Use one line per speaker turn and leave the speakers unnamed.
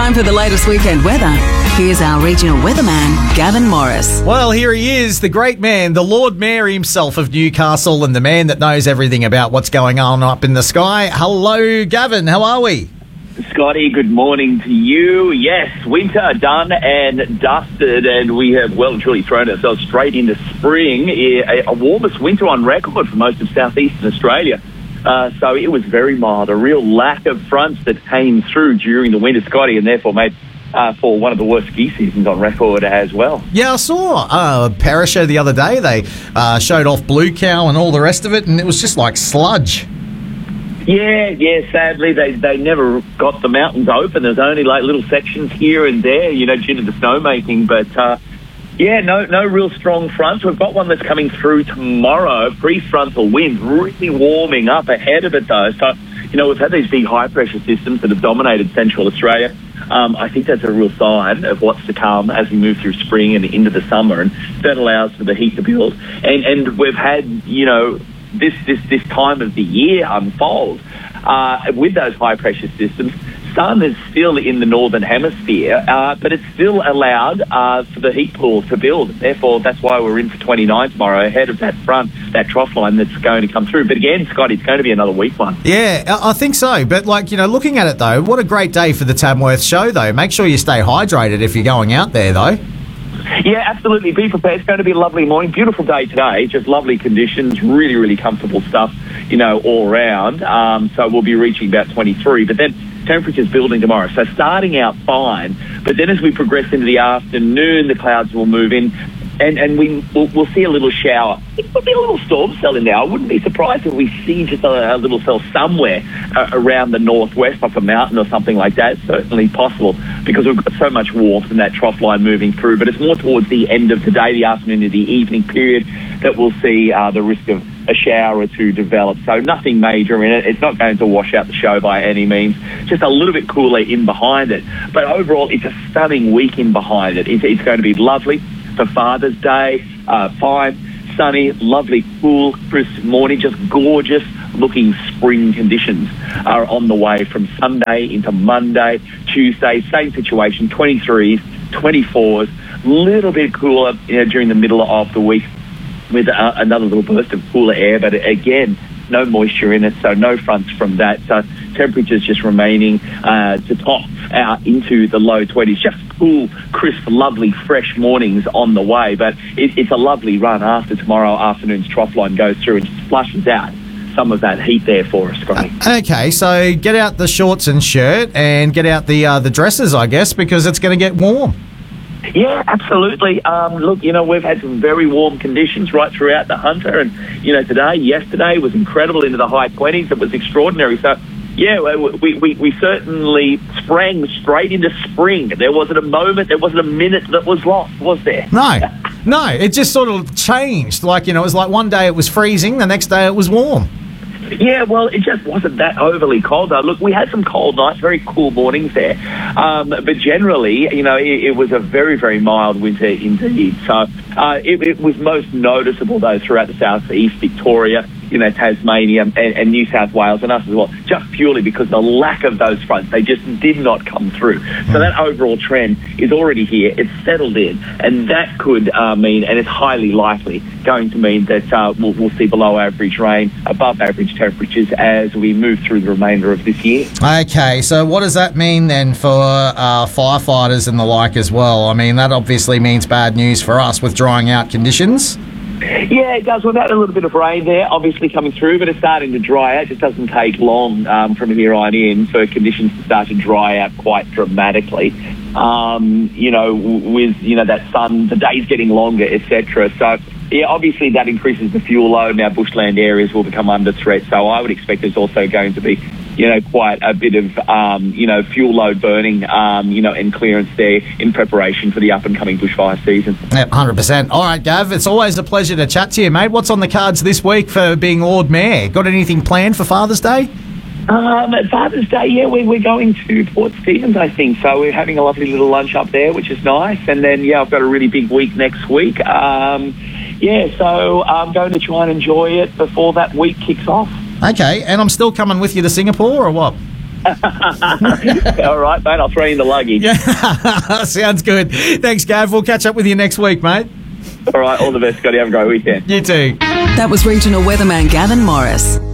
Time for the latest weekend weather. Here's our regional weatherman, Gavin Morris.
Well, here he is, the great man, the Lord Mayor himself of Newcastle and the man that knows everything about what's going on up in the sky. Hello, Gavin. How are we?
Scotty, good morning to you. Yes, winter done and dusted, and we have well and truly thrown ourselves straight into spring. A warmest winter on record for most of southeastern Australia. So it was very mild, a real lack of fronts that came through during the winter, Scotty, and therefore made for one of the worst ski seasons on record as well.
Yeah, I saw Perisher the other day. They showed off Blue Cow and all the rest of it, and it was just like sludge.
Yeah, sadly, they never got the mountains open. There's only like little sections here and there, due to the snowmaking, but... no real strong fronts. We've got one that's coming through tomorrow, prefrontal winds, really warming up ahead of it though. So, we've had these big high pressure systems that have dominated central Australia. I think that's a real sign of what's to come as we move through spring and into the summer, and that allows for the heat to build. And we've had, this time of the year unfold with those high pressure systems. Sun is still in the northern hemisphere, but it's still allowed for the heat pool to build. Therefore, that's why we're in for 29 tomorrow, ahead of that front, that trough line that's going to come through. But again, Scott, it's going to be another weak one.
Yeah, I think so. But, looking at it, though, what a great day for the Tamworth show, though. Make sure you stay hydrated if you're going out there, though.
Yeah, absolutely. Be prepared. It's going to be a lovely morning. Beautiful day today. Just lovely conditions. Really, really comfortable stuff, all around. So we'll be reaching about 23. But then temperatures building tomorrow. So starting out fine. But then as we progress into the afternoon, the clouds will move in. And we'll see a little shower. It could be a little storm cell in there. I wouldn't be surprised if we see just a little cell somewhere around the northwest, up a mountain or something like that. Certainly possible because we've got so much warmth in that trough line moving through. But it's more towards the end of the day, the afternoon to the evening period, that we'll see the risk of a shower or two develop. So nothing major in it. It's not going to wash out the show by any means. Just a little bit cooler in behind it. But overall, it's a stunning week in behind it. It's going to be lovely for Father's Day. Fine, sunny, lovely, cool, crisp morning. Just gorgeous looking spring conditions are on the way from Sunday into Monday, Tuesday. Same situation, 23s, 24s, little bit cooler during the middle of the week, with another little burst of cooler air, but again, no moisture in it, so no fronts from that. So temperatures just remaining to top out into the low 20s. Just cool, crisp, lovely, fresh mornings on the way, but it's a lovely run after tomorrow afternoon's trough line goes through and just flushes out some of that heat there for us, Scotty.
Okay, so get out the shorts and shirt and get out the dresses, I guess, because it's going to get warm.
Yeah, absolutely. Look, we've had some very warm conditions right throughout the Hunter, and, yesterday was incredible into the high 20s. It was extraordinary. So, yeah, we certainly sprang straight into spring. There wasn't a moment, there wasn't a minute that was lost, was there?
No, it just sort of changed. It was like one day it was freezing, the next day it was warm.
Yeah, well, it just wasn't that overly cold, though. Look, we had some cold nights, very cool mornings there. But generally, it was a very, very mild winter indeed. So it was most noticeable, though, throughout the southeast, Victoria, Tasmania and New South Wales and us as well, just purely because the lack of those fronts, they just did not come through. So that overall trend is already here. It's settled in, and that could mean, and it's highly likely going to mean that we'll see below average rain, above average temperatures as we move through the remainder of this year.
Okay, so what does that mean then for firefighters and the like as well? I mean, that obviously means bad news for us with drying out conditions.
Yeah, it does. We've had a little bit of rain there, obviously coming through, but it's starting to dry out. It just doesn't take long from here on in for conditions to start to dry out quite dramatically. With that sun, the days getting longer, etc. So, yeah, obviously that increases the fuel load. Now, bushland areas will become under threat. So I would expect there's also going to be, quite a bit of, fuel load burning, and clearance there in preparation for the up-and-coming bushfire season.
Yep, 100%. All right, Gav, it's always a pleasure to chat to you, mate. What's on the cards this week for being Lord Mayor? Got anything planned for Father's Day?
Father's Day, yeah, we're going to Port Stephens, I think. So we're having a lovely little lunch up there, which is nice. And then, I've got a really big week next week. So I'm going to try and enjoy it before that week kicks off.
Okay, and I'm still coming with you to Singapore, or what?
All right, mate. I'll throw you in the luggage.
Yeah, sounds good. Thanks, Gav. We'll catch up with you next week, mate.
All right, all the best, Scotty. Have a great weekend.
You too.
That was regional weatherman Gavin Morris.